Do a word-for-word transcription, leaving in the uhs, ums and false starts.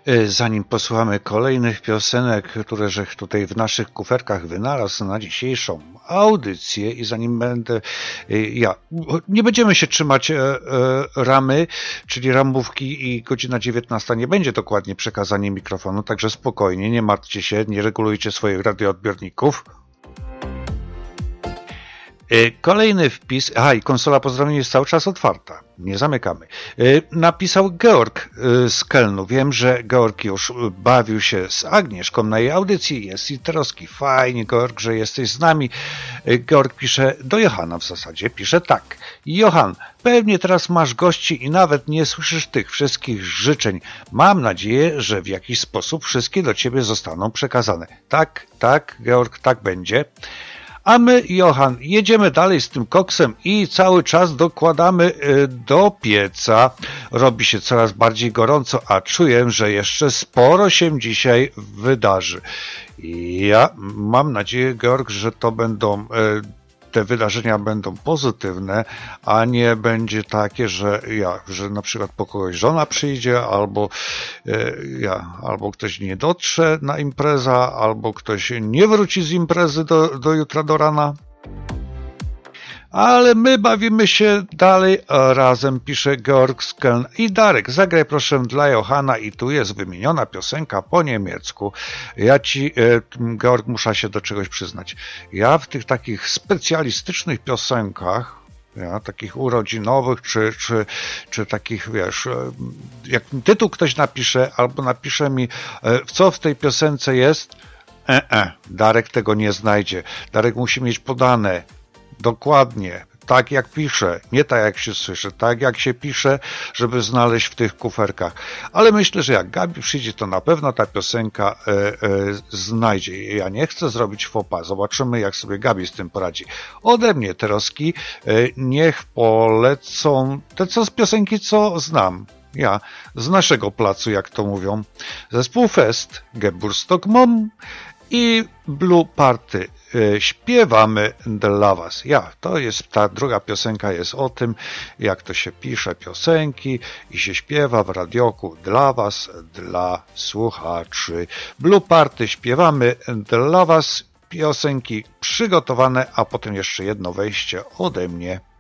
Zanim posłuchamy kolejnych piosenek, które żech tutaj w naszych kuferkach wynalazł na dzisiejszą audycję i zanim będę, ja, nie będziemy się trzymać e, e, ramy, czyli ramówki i godzina dziewiętnasta nie będzie dokładnie przekazanie mikrofonu, także spokojnie, nie martwcie się, nie regulujcie swoich radioodbiorników. Kolejny wpis, aha i konsola pozdrowień jest cały czas otwarta, nie zamykamy. Napisał Georg z Kelnu, wiem, że Georg już bawił się z Agnieszką na jej audycji, jest i troski, fajnie Georg, że jesteś z nami. Georg pisze do Johana w zasadzie, pisze tak, Johan, pewnie teraz masz gości i nawet nie słyszysz tych wszystkich życzeń. Mam nadzieję, że w jakiś sposób wszystkie do ciebie zostaną przekazane. Tak, tak, Georg, tak będzie. A my, Johan, jedziemy dalej z tym koksem i cały czas dokładamy do pieca. Robi się coraz bardziej gorąco, a czuję, że jeszcze sporo się dzisiaj wydarzy. Ja mam nadzieję, Georg, że to będą... te wydarzenia będą pozytywne, a nie będzie takie, że ja, że na przykład po kogoś żona przyjdzie, albo e, ja, albo ktoś nie dotrze na imprezę, albo ktoś nie wróci z imprezy do, do jutra do rana. Ale my bawimy się dalej razem, pisze Georg z Köln. I Darek, zagraj proszę dla Johana i tu jest wymieniona piosenka po niemiecku. Ja ci, Georg, muszę się do czegoś przyznać. Ja w tych takich specjalistycznych piosenkach, ja, takich urodzinowych, czy, czy, czy takich, wiesz, jak tytuł ktoś napisze, albo napisze mi, co w tej piosence jest, e, e, Darek tego nie znajdzie. Darek musi mieć podane dokładnie, tak jak pisze, nie tak jak się słyszy, tak jak się pisze, żeby znaleźć w tych kuferkach. Ale myślę, że jak Gabi przyjdzie, to na pewno ta piosenka e, e, znajdzie. Ja nie chcę zrobić faux pas. Zobaczymy, jak sobie Gabi z tym poradzi. Ode mnie troski, e, niech polecą te co z piosenki, co znam. Ja, z naszego placu, jak to mówią. Zespół Fest, Geburtstag Mom i Blue Party. Śpiewamy dla was. Ja, to jest, ta druga piosenka jest o tym, jak to się pisze piosenki i się śpiewa w radioku dla was, dla słuchaczy. Blue Party, śpiewamy dla was piosenki przygotowane, a potem jeszcze jedno wejście ode mnie.